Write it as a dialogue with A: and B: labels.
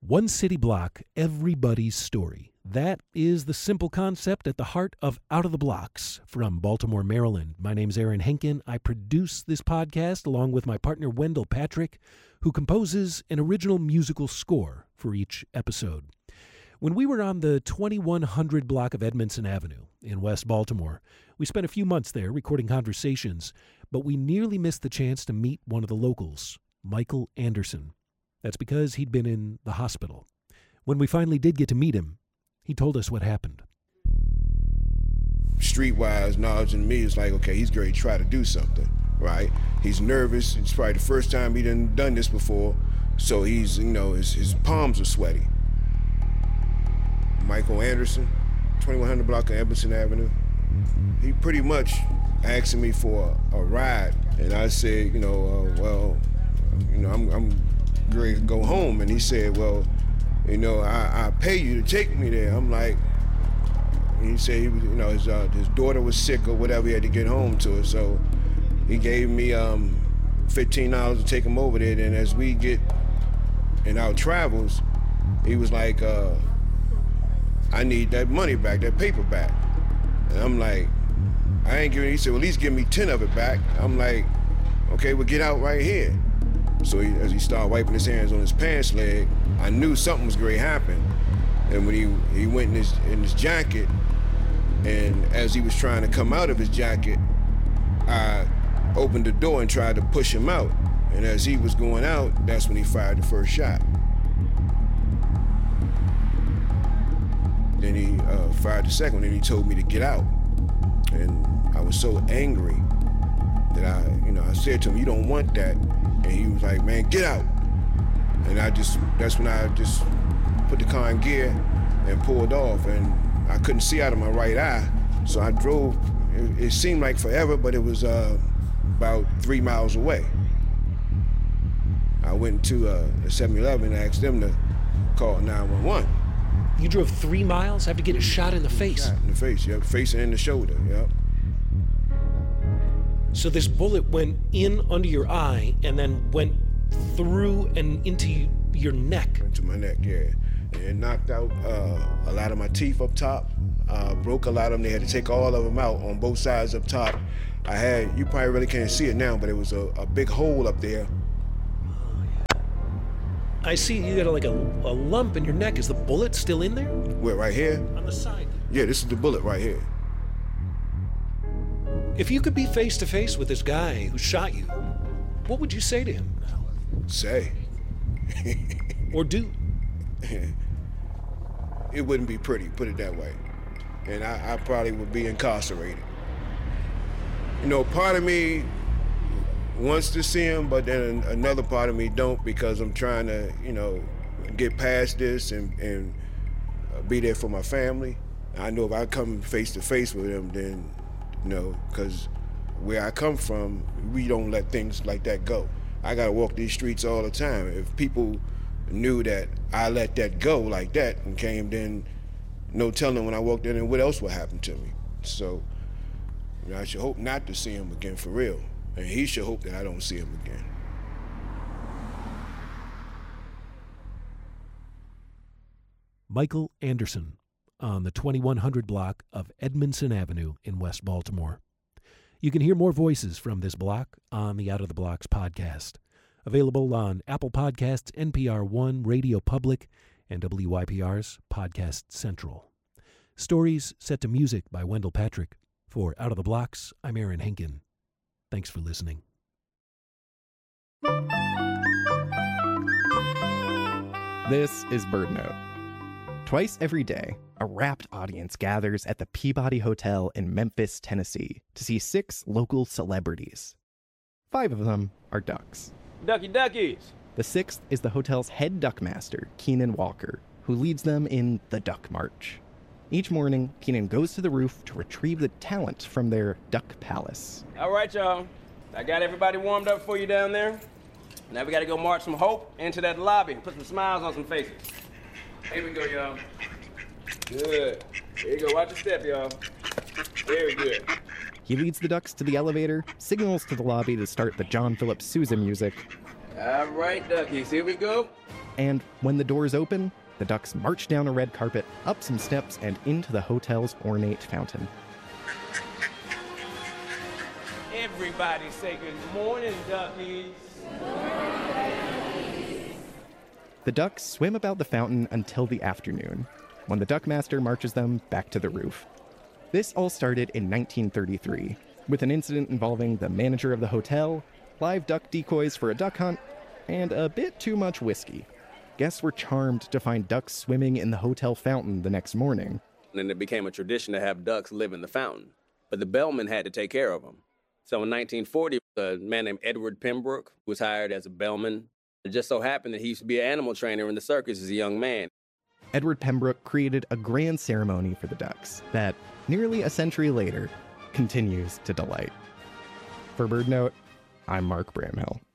A: One city block, everybody's story. That is the simple concept at the heart of Out of the Blocks. From Baltimore, Maryland, my name's Aaron Henkin. I produce this podcast along with my partner Wendell Patrick, who composes an original musical score for each episode. When we were on the 2100 block of Edmondson Avenue in West Baltimore, we spent a few months there recording conversations, but we nearly missed the chance to meet one of the locals, Michael Anderson. That's because he'd been in the hospital. When we finally did get to meet him, he told us what happened.
B: Streetwise knowledge in me is like, okay, he's going to try to do something, right? He's nervous. It's probably the first time he done this before, so he's, his palms are sweaty. Michael Anderson, 2100 block of Edmondson Avenue. He pretty much asking me for a ride, and I said, I'm ready to go home, and he said, well, I pay you to take me there. I'm like, he said he was, his daughter was sick or whatever, he had to get home to her, so he gave me $15 to take him over there. And as we get in our travels, he was like, I need that money back, that paper back. And I'm like, I ain't giving. He said, well, at least give me 10 of it back. I'm like, okay, well, get out right here. So as he started wiping his hands on his pants leg, I knew something was going to happen. And when he went in his jacket, and as he was trying to come out of his jacket, I opened the door and tried to push him out. And as he was going out, that's when he fired the first shot. Then he fired the second one, and he told me to get out. And I was so angry that I said to him, you don't want that. And he was like, man, get out. And that's when I just put the car in gear and pulled off. And I couldn't see out of my right eye. So I drove, it seemed like forever, but it was about 3 miles away. I went to the 7-Eleven and asked them to call 911.
A: You drove 3 miles after getting shot in the face?
B: Shot in the face, yep. Face and in the shoulder, yep.
A: So this bullet went in under your eye and then went through and into your neck?
B: Into my neck, yeah. And it knocked out a lot of my teeth up top, broke a lot of them. They had to take all of them out on both sides up top. You probably really can't see it now, but it was a big hole up there.
A: I see you got like a lump in your neck. Is the bullet still in there?
B: Where, right here?
A: On the side.
B: Yeah, this is the bullet right here.
A: If you could be face to face with this guy who shot you, what would you say to him?
B: Say.
A: Or do?
B: It wouldn't be pretty, put it that way. And I probably would be incarcerated. Part of me wants to see him, but then another part of me don't, because I'm trying to, get past this and be there for my family. I know if I come face to face with him, then, because where I come from, we don't let things like that go. I gotta walk these streets all the time. If people knew that I let that go like that and came, then no telling when I walked in and what else would happen to me. So I should hope not to see him again for real. And he should hope that I don't see him again.
A: Michael Anderson on the 2100 block of Edmondson Avenue in West Baltimore. You can hear more voices from this block on the Out of the Blocks podcast. Available on Apple Podcasts, NPR One, Radio Public, and WYPR's Podcast Central. Stories set to music by Wendell Patrick. For Out of the Blocks, I'm Aaron Henkin. Thanks for listening.
C: This is BirdNote. Twice every day, a rapt audience gathers at the Peabody Hotel in Memphis, Tennessee, to see 6 local celebrities. 5 of them are ducks.
D: Ducky duckies!
C: The 6th is the hotel's head duckmaster, Keenan Walker, who leads them in the Duck March. Each morning, Keenan goes to the roof to retrieve the talent from their duck palace.
D: All right, y'all. I got everybody warmed up for you down there. Now we gotta go march some hope into that lobby and put some smiles on some faces. Here we go, y'all. Good. Here you go. Watch your step, y'all. Very good.
C: He leads the ducks to the elevator, signals to the lobby to start the John Philip Sousa music,
D: All right, duckies, here we go.
C: And when the doors open, the ducks march down a red carpet, up some steps, and into the hotel's ornate fountain.
D: Everybody say good morning, duckies.
C: The ducks swim about the fountain until the afternoon, when the duckmaster marches them back to the roof. This all started in 1933, with an incident involving the manager of the hotel, live duck decoys for a duck hunt, and a bit too much whiskey. Guests were charmed to find ducks swimming in the hotel fountain the next morning.
D: And then it became a tradition to have ducks live in the fountain. But the bellman had to take care of them. So in 1940, a man named Edward Pembroke was hired as a bellman. It just so happened that he used to be an animal trainer in the circus as a young man.
C: Edward Pembroke created a grand ceremony for the ducks that, nearly a century later, continues to delight. For BirdNote, I'm Mark Bramhill.